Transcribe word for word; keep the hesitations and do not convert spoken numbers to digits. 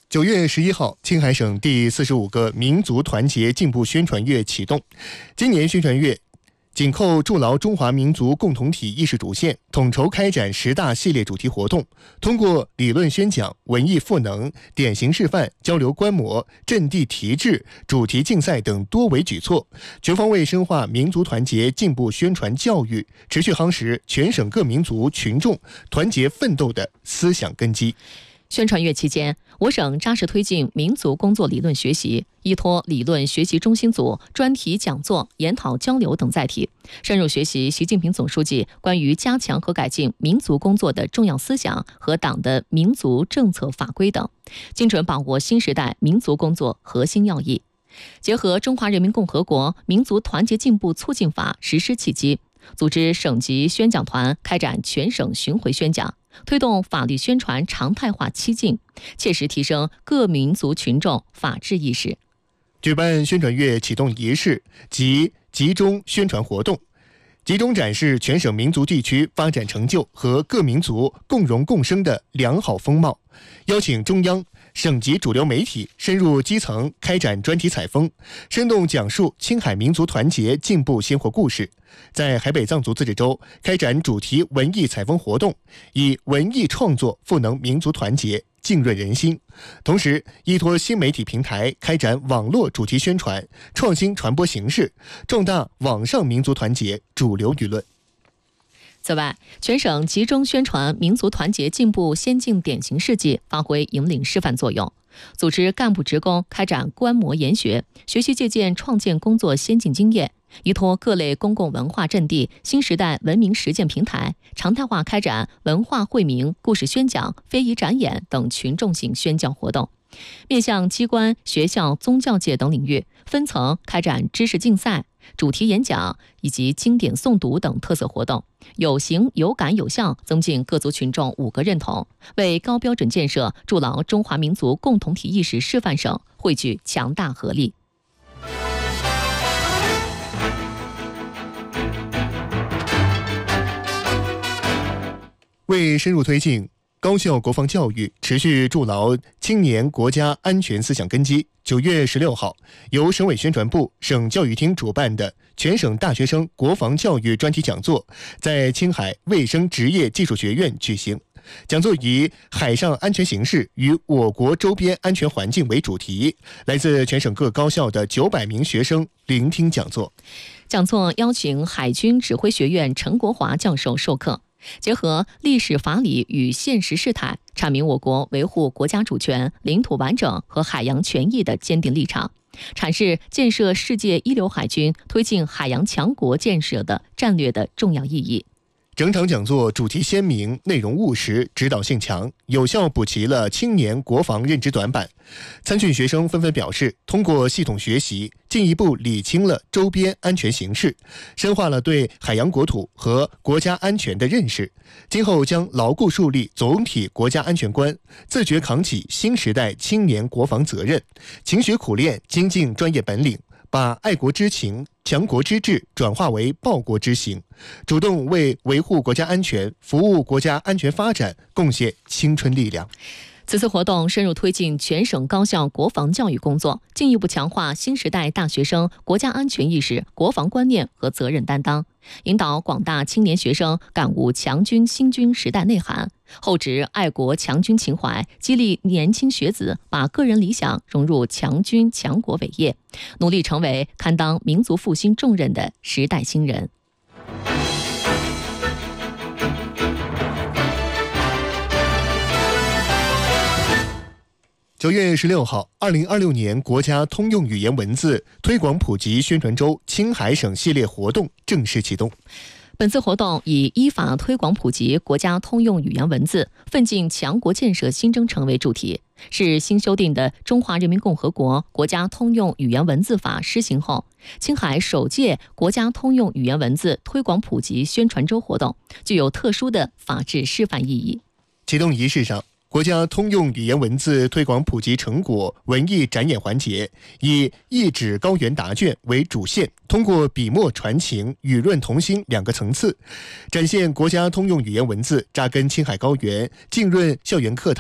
九月十一号，青海省第四十五个民族团结进步宣传月启动。今年宣传月紧扣筑牢中华民族共同体意识主线，统筹开展十大系列主题活动，通过理论宣讲、文艺赋能、典型示范、交流观摩、阵地提质、主题竞赛等多维举措，全方位深化民族团结进步宣传教育，持续夯实全省各民族群众团结奋斗的思想根基。 宣传月期间，我省扎实推进民族工作理论学习，依托理论学习中心组专题讲座、研讨交流等载体，深入学习习近平总书记关于加强和改进民族工作的重要思想和党的民族政策法规等，精准把握新时代民族工作核心要义。结合《中华人民共和国民族团结进步促进法》实施契机，组织省级宣讲团开展全省巡回宣讲，推动法律宣传常态化期进，切实提升各民族群众法治意识。 举办宣传月启动仪式及集中宣传活动，集中展示全省民族地区发展成就和各民族共荣共生的良好风貌，邀请中央、省级主流媒体深入基层开展专题采风，生动讲述青海民族团结进步鲜活故事。在海北藏族自治州开展主题文艺采风活动，以文艺创作赋能民族团结，浸润人心。同时，依托新媒体平台开展网络主题宣传，创新传播形式，壮大网上民族团结主流舆论。 此外，全省集中宣传民族团结进步先进典型事迹，发挥引领示范作用。组织干部职工开展观摩研学，学习借鉴创建工作先进经验，依托各类公共文化阵地、新时代文明实践平台，常态化开展文化惠民、故事宣讲、非遗展演等群众性宣教活动。面向机关、学校、宗教界等领域，分层开展知识竞赛、主题演讲以及经典诵读等特色活动，有形、有感、有效增进各族群众五个认同，为高标准建设、筑牢中华民族共同体意识示范省汇聚强大合力。 为深入推进高校国防教育，持续筑牢青年国家安全思想根基，九月十六号，由省委宣传部、省教育厅主办的全省大学生国防教育专题讲座在青海卫生职业技术学院举行。讲座以海上安全形势与我国周边安全环境为主题，来自全省各高校的九百名学生聆听讲座。 讲座邀请海军指挥学院陈国华教授授课，结合历史法理与现实事态，阐明我国维护国家主权、领土完整和海洋权益的坚定立场，阐释建设世界一流海军、推进海洋强国建设的战略的重要意义。 整场讲座主题鲜明，内容务实，指导性强，有效补齐了青年国防认知短板。参训学生纷纷表示，通过系统学习，进一步理清了周边安全形势，深化了对海洋国土和国家安全的认识。今后将牢固树立总体国家安全观，自觉扛起新时代青年国防责任，勤学苦练，精进专业本领，把爱国之情、强国之志转化为报国之行，主动为维护国家安全、服务国家安全发展贡献青春力量。 此次活动深入推进全省高校国防教育工作，进一步强化新时代大学生国家安全意识、国防观念和责任担当，引导广大青年学生感悟强军新军时代内涵，厚植爱国强军情怀，激励年轻学子把个人理想融入强军强国伟业，努力成为堪当民族复兴重任的时代新人。 九月十六号，二零二六年国家通用语言文字推广普及宣传周青海省系列活动正式启动。 本次活动以依法推广普及国家通用语言文字，奋进强国建设新征程为主题，是新修订的《中华人民共和国国家通用语言文字法》施行后，青海首届国家通用语言文字推广普及宣传周活动，具有特殊的法治示范意义。 启动仪式上，国家通用语言文字推广普及成果文艺展演环节以一纸高原答卷为主线，通过笔墨传情、语润同心两个层次，展现国家通用语言文字扎根青海高原、浸润校园课堂。